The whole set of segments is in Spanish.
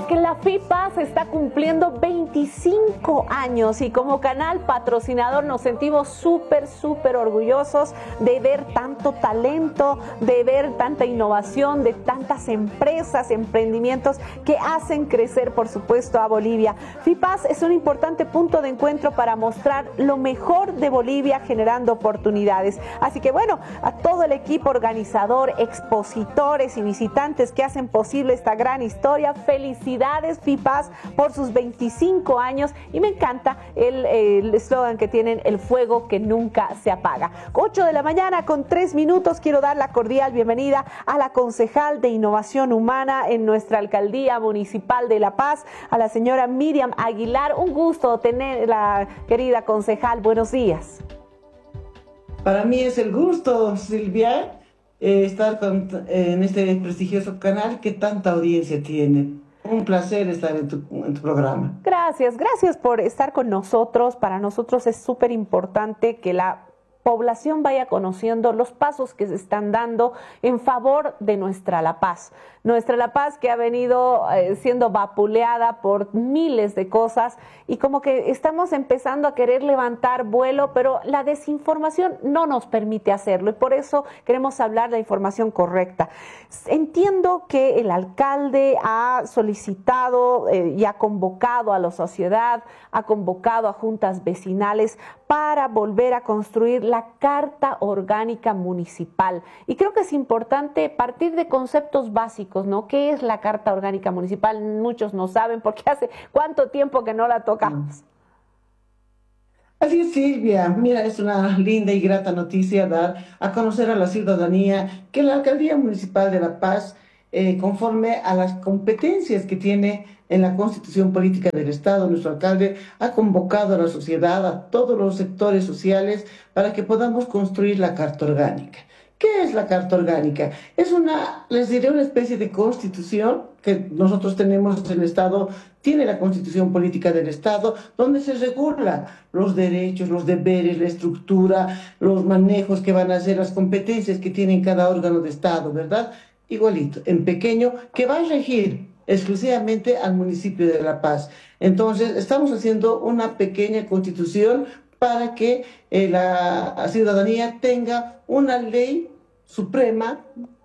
que la FIPAS está cumpliendo 25 años y como canal patrocinador nos sentimos súper orgullosos de ver tanto talento, de ver tanta innovación, de tantas empresas, emprendimientos que hacen crecer, por supuesto, a Bolivia. FIPAS es un importante punto de encuentro para mostrar lo mejor de Bolivia generando oportunidades. Así que bueno, a todo el equipo organizador, expositores y visitantes que hacen posible esta gran historia, felicidades FIPAS por sus 25 años y me encanta el eslogan que tienen, el fuego que nunca se apaga. 8 de la mañana con 3 minutos, quiero dar la cordial bienvenida a la concejal de Innovación Humana en nuestra Alcaldía Municipal de La Paz, a la señora Miriam Aguilar. Un gusto tenerla, querida concejal, buenos días. Para mí es el gusto, Silvia, estar en este prestigioso canal que tanta audiencia tiene. Un placer estar en tu programa. Gracias por estar con nosotros. Para nosotros es súper importante que la población vaya conociendo los pasos que se están dando en favor de nuestra La Paz. Nuestra La Paz que ha venido siendo vapuleada por miles de cosas y como que estamos empezando a querer levantar vuelo, pero la desinformación no nos permite hacerlo y por eso queremos hablar de la información correcta. Entiendo que el alcalde ha solicitado y ha convocado a la sociedad, ha convocado a juntas vecinales para volver a construir la Carta Orgánica Municipal. Y creo que es importante partir de conceptos básicos, ¿no? ¿Qué es la Carta Orgánica Municipal? Muchos no saben porque hace cuánto tiempo que no la tocamos. Así es, Silvia. Mira, es una linda y grata noticia dar a conocer a la ciudadanía que la Alcaldía Municipal de La Paz, conforme a las competencias que tiene en la Constitución Política del Estado, nuestro alcalde ha convocado a la sociedad, a todos los sectores sociales, para que podamos construir la Carta Orgánica. ¿Qué es la Carta Orgánica? Es les diré, una especie de constitución que nosotros tenemos, el Estado tiene la Constitución Política del Estado, donde se regula los derechos, los deberes, la estructura, los manejos que van a hacer, las competencias que tiene cada órgano de Estado, ¿verdad? Igualito, en pequeño, que va a regir exclusivamente al municipio de La Paz. Entonces, estamos haciendo una pequeña constitución para que la ciudadanía tenga una ley suprema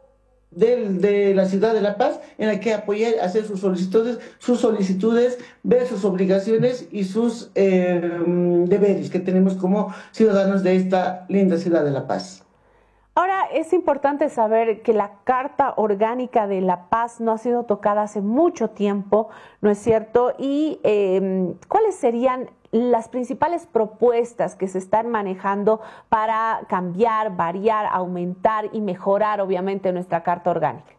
de la ciudad de La Paz en la que apoyar, hacer sus solicitudes, ver sus obligaciones y sus deberes que tenemos como ciudadanos de esta linda ciudad de La Paz. Ahora, es importante saber que la Carta Orgánica de La Paz no ha sido tocada hace mucho tiempo, ¿no es cierto? Y ¿cuáles serían las principales propuestas que se están manejando para cambiar, variar, aumentar y mejorar, obviamente, nuestra Carta Orgánica?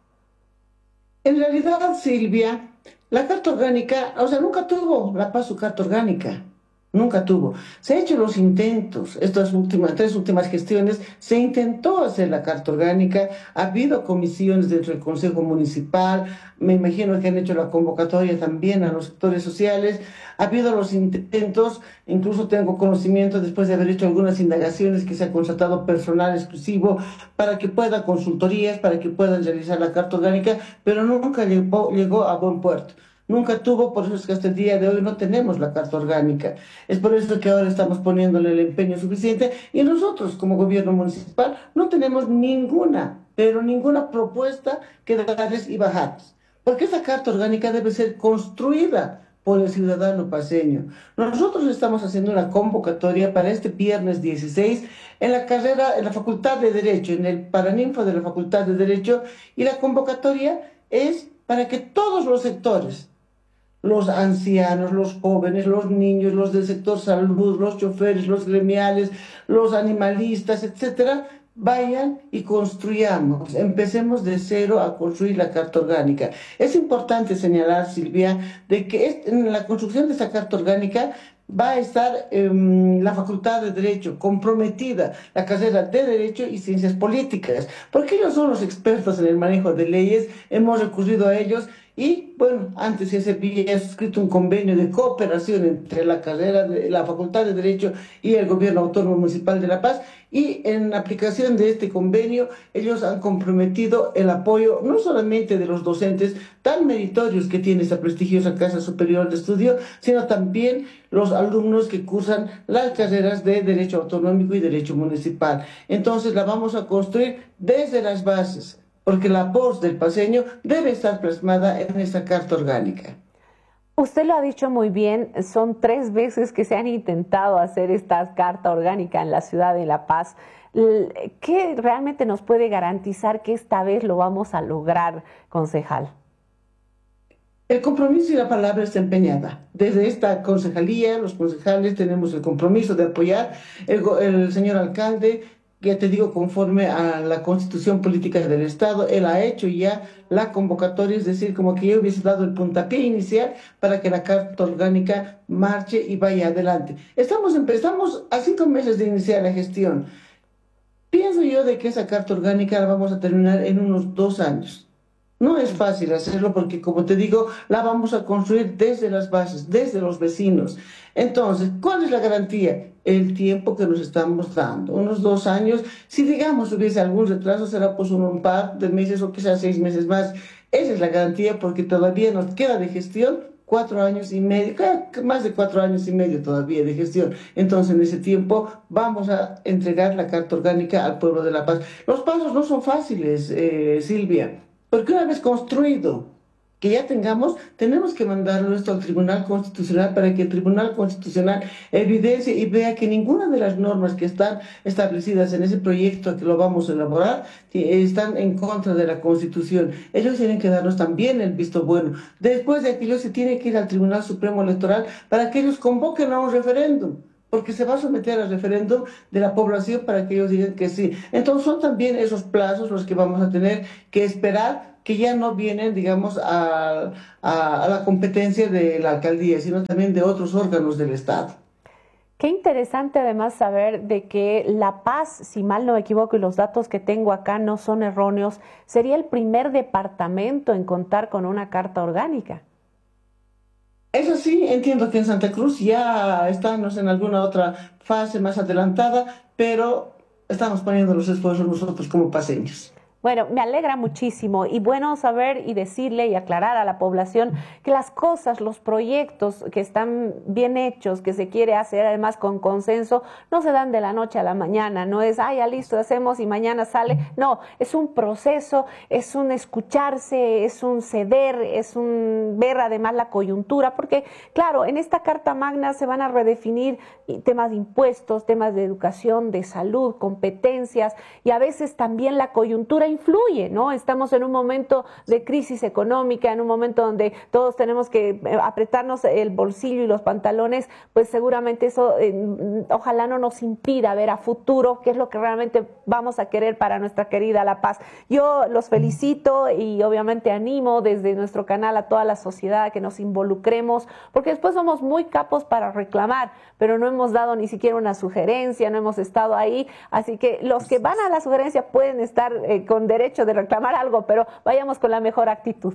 En realidad, Silvia, la Carta Orgánica, nunca tuvo La Paz su Carta Orgánica. Nunca tuvo. Se han hecho los intentos, estas tres últimas gestiones, se intentó hacer la Carta Orgánica, ha habido comisiones dentro del Consejo Municipal, me imagino que han hecho la convocatoria también a los sectores sociales, ha habido los intentos, incluso tengo conocimiento después de haber hecho algunas indagaciones que se ha contratado personal exclusivo para que pueda consultorías, para que puedan realizar la Carta Orgánica, pero nunca llegó a buen puerto. Nunca tuvo, por eso es que hasta el día de hoy no tenemos la Carta Orgánica. Es por eso que ahora estamos poniéndole el empeño suficiente y nosotros como gobierno municipal no tenemos ninguna propuesta que darles y bajarles. Porque esa Carta Orgánica debe ser construida por el ciudadano paceño. Nosotros estamos haciendo una convocatoria para este viernes 16 en la Facultad de Derecho, en el Paraninfo de la Facultad de Derecho, y la convocatoria es para que todos los sectores, los ancianos, los jóvenes, los niños, los del sector salud, los choferes, los gremiales, los animalistas, etcétera, vayan y construyamos, empecemos de cero a construir la Carta Orgánica. Es importante señalar, Silvia, de que en la construcción de esta Carta Orgánica va a estar la Facultad de Derecho comprometida, la carrera de Derecho y Ciencias Políticas, porque ellos son los expertos en el manejo de leyes, hemos recurrido a ellos Y bueno, antes se había suscrito un convenio de cooperación entre la carrera de la Facultad de Derecho y el Gobierno Autónomo Municipal de La Paz. Y en aplicación de este convenio, ellos han comprometido el apoyo no solamente de los docentes tan meritorios que tiene esta prestigiosa Casa Superior de Estudio, sino también los alumnos que cursan las carreras de Derecho Autonómico y Derecho Municipal. Entonces la vamos a construir desde las bases, porque la voz del paseño debe estar plasmada en esta carta orgánica. Usted lo ha dicho muy bien, son 3 veces que se han intentado hacer esta carta orgánica en la ciudad de La Paz. ¿Qué realmente nos puede garantizar que esta vez lo vamos a lograr, concejal? El compromiso y la palabra está empeñada. Desde esta concejalía, los concejales tenemos el compromiso de apoyar el señor alcalde, ya te digo, conforme a la Constitución Política del Estado, él ha hecho ya la convocatoria, es decir, como que yo hubiese dado el puntapié inicial para que la Carta Orgánica marche y vaya adelante. Estamos a 5 meses de iniciar la gestión. Pienso yo de que esa Carta Orgánica la vamos a terminar en unos 2 años. No es fácil hacerlo porque, como te digo, la vamos a construir desde las bases, desde los vecinos. Entonces, ¿cuál es la garantía? El tiempo que nos estamos dando, unos 2 años. Si, digamos, hubiese algún retraso, será pues un par de meses o quizás 6 meses más. Esa es la garantía porque todavía nos queda de gestión 4 años y medio, más de 4 años y medio todavía de gestión. Entonces, en ese tiempo vamos a entregar la Carta Orgánica al pueblo de La Paz. Los pasos no son fáciles, Silvia. Porque una vez construido, que ya tenemos que mandarlo esto al Tribunal Constitucional para que el Tribunal Constitucional evidencie y vea que ninguna de las normas que están establecidas en ese proyecto que lo vamos a elaborar están en contra de la Constitución. Ellos tienen que darnos también el visto bueno. Después de aquello se tiene que ir al Tribunal Supremo Electoral para que ellos convoquen a un referéndum, porque se va a someter al referéndum de la población para que ellos digan que sí. Entonces son también esos plazos los que vamos a tener que esperar, que ya no vienen, digamos, a la competencia de la alcaldía, sino también de otros órganos del Estado. Qué interesante además saber de que La Paz, si mal no me equivoco y los datos que tengo acá no son erróneos, sería el primer departamento en contar con una carta orgánica. Eso sí, entiendo que en Santa Cruz ya estamos en alguna otra fase más adelantada, pero estamos poniendo los esfuerzos nosotros como paseños. Bueno, me alegra muchísimo y bueno saber y decirle y aclarar a la población que las cosas, los proyectos que están bien hechos, que se quiere hacer además con consenso, no se dan de la noche a la mañana, no es, ya listo, hacemos y mañana sale, no, es un proceso, es un escucharse, es un ceder, es un ver además la coyuntura, porque claro, en esta Carta Magna se van a redefinir temas de impuestos, temas de educación, de salud, competencias y a veces también la coyuntura influye, ¿no? Estamos en un momento de crisis económica, en un momento donde todos tenemos que apretarnos el bolsillo y los pantalones, pues seguramente eso ojalá no nos impida ver a futuro qué es lo que realmente vamos a querer para nuestra querida La Paz. Yo los felicito y obviamente animo desde nuestro canal a toda la sociedad a que nos involucremos, porque después somos muy capos para reclamar, pero no hemos dado ni siquiera una sugerencia, no hemos estado ahí, así que los que van a la sugerencia pueden estar con derecho de reclamar algo, pero vayamos con la mejor actitud.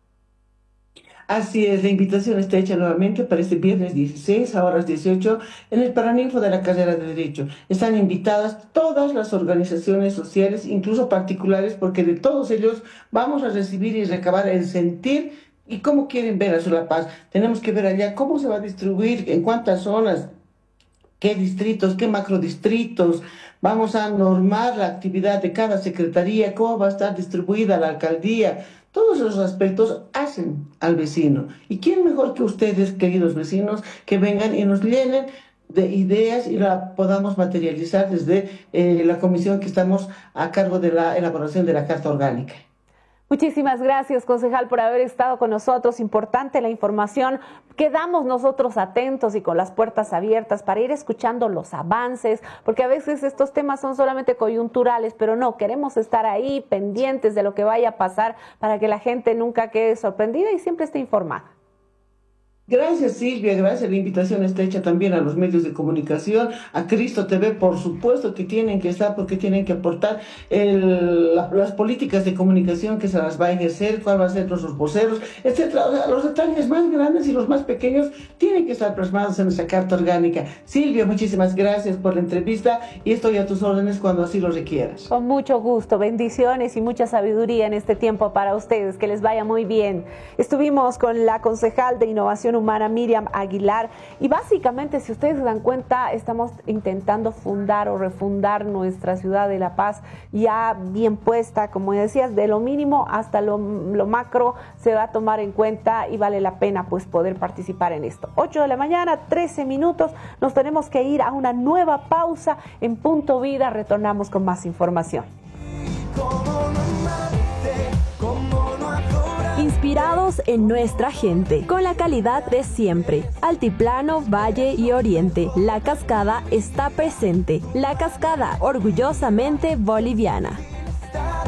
Así es, la invitación está hecha nuevamente para este viernes 16 a horas 18 en el Paraninfo de la carrera de Derecho. Están invitadas todas las organizaciones sociales, incluso particulares, porque de todos ellos vamos a recibir y recabar el sentir y cómo quieren ver a su La Paz. Tenemos que ver allá cómo se va a distribuir, en cuántas zonas, qué distritos, qué macrodistritos. Vamos a normar la actividad de cada secretaría, cómo va a estar distribuida la alcaldía. Todos esos aspectos hacen al vecino. ¿Y quién mejor que ustedes, queridos vecinos, que vengan y nos llenen de ideas y la podamos materializar desde la comisión que estamos a cargo de la elaboración de la Carta Orgánica? Muchísimas gracias, concejal, por haber estado con nosotros. Importante la información. Quedamos nosotros atentos y con las puertas abiertas para ir escuchando los avances, porque a veces estos temas son solamente coyunturales, pero no, queremos estar ahí pendientes de lo que vaya a pasar para que la gente nunca quede sorprendida y siempre esté informada. Gracias Silvia, gracias. La invitación está hecha también a los medios de comunicación, a Cristo TV, por supuesto que tienen que estar porque tienen que aportar las políticas de comunicación que se las va a ejercer, cuál va a ser nuestros voceros, etcétera. O sea, los detalles más grandes y los más pequeños tienen que estar plasmados en nuestra carta orgánica. Silvia, muchísimas gracias por la entrevista y estoy a tus órdenes cuando así lo requieras. Con mucho gusto, bendiciones y mucha sabiduría en este tiempo para ustedes, que les vaya muy bien. Estuvimos con la concejal de Innovación Humana, Miriam Aguilar, y básicamente, si ustedes se dan cuenta, estamos intentando fundar o refundar nuestra ciudad de La Paz, ya bien puesta, como decías, de lo mínimo hasta lo macro se va a tomar en cuenta y vale la pena pues poder participar en esto. 8 de la mañana, 13 minutos, nos tenemos que ir a una nueva pausa. En Punto Vida retornamos con más información. Inspirados en nuestra gente, con la calidad de siempre. Altiplano, Valle y Oriente, La Cascada está presente. La Cascada, orgullosamente boliviana.